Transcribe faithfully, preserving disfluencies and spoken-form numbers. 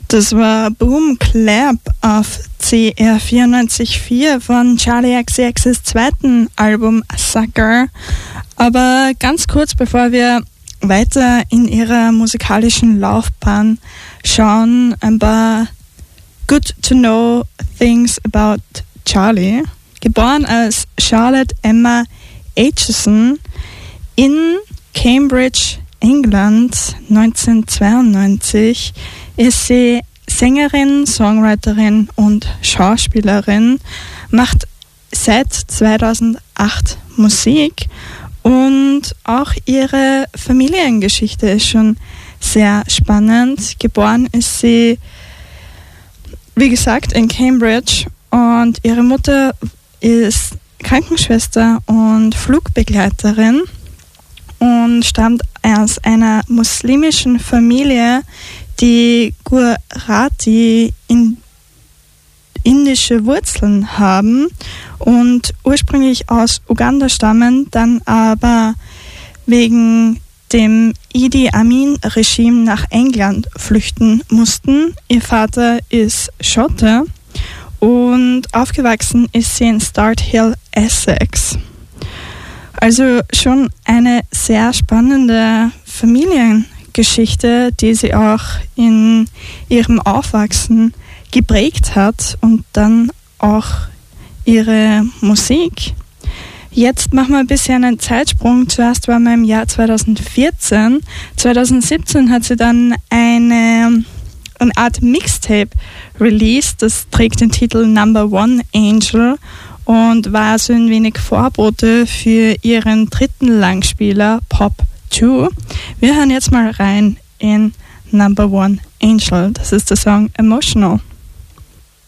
Das war Boom Clap auf C R vierundneunzig Komma vier von Charli X C X's zweiten Album Sucker. Aber ganz kurz, bevor wir weiter in ihrer musikalischen Laufbahn schauen, ein paar Good to Know Things about Charli. Geboren als Charlotte Emma Aitchison in Cambridge, England, neunzehnhundertzweiundneunzig, ist sie Sängerin, Songwriterin und Schauspielerin, macht seit zweitausendacht Musik und auch ihre Familiengeschichte ist schon sehr spannend. Geboren ist sie, wie gesagt, in Cambridge und ihre Mutter ist Krankenschwester und Flugbegleiterin und stammt aus einer muslimischen Familie, die Gujarati in indische Wurzeln haben und ursprünglich aus Uganda stammen, dann aber wegen dem Idi Amin-Regime nach England flüchten mussten. Ihr Vater ist Schotte und aufgewachsen ist sie in Start Hill, Essex. Also schon eine sehr spannende Familiengeschichte, die sie auch in ihrem Aufwachsen geprägt hat und dann auch ihre Musik. Jetzt machen wir ein bisschen einen Zeitsprung. Zuerst waren wir im Jahr zweitausendvierzehn. zweitausendsiebzehn hat sie dann eine, eine Art Mixtape released. Das trägt den Titel Number One Angel und war so ein wenig Vorbote für ihren dritten Langspieler Pop zwei. Wir hören jetzt mal rein in Number One Angel. Das ist der Song Emotional.